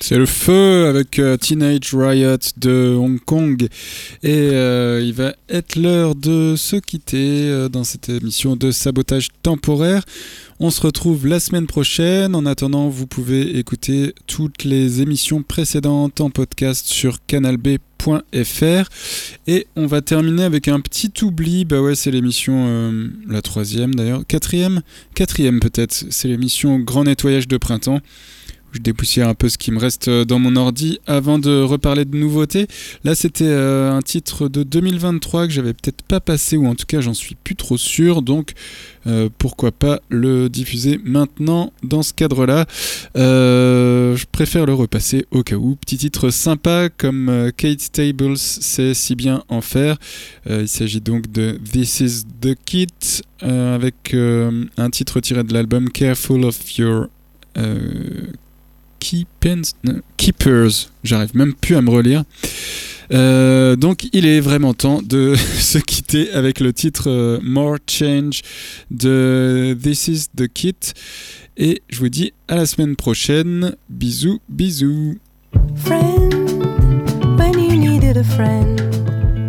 C'est le feu avec Teenage Riot de Hong Kong et il va être l'heure de se quitter dans cette émission de Sabotage Temporaire. On se retrouve la semaine prochaine. En attendant, vous pouvez écouter toutes les émissions précédentes en podcast sur canalb.fr. Et on va terminer avec un petit oubli. Bah ouais, c'est l'émission, la troisième d'ailleurs. Quatrième peut-être. C'est l'émission Grand Nettoyage de Printemps. Je dépoussière un peu ce qui me reste dans mon ordi avant de reparler de nouveautés. Là, c'était un titre de 2023 que j'avais peut-être pas passé, ou en tout cas, j'en suis plus trop sûr. Donc, pourquoi pas le diffuser maintenant dans ce cadre-là. Je préfère le repasser au cas où. Petit titre sympa comme Kate Tables sait si bien en faire. Il s'agit donc de This is the Kit avec un titre tiré de l'album Careful of Your... Keepers, j'arrive même plus à me relire. Donc il est vraiment temps de se quitter avec le titre More Change de This is the Kit. Et je vous dis à la semaine prochaine. Bisous, bisous. Friend, when you needed a friend.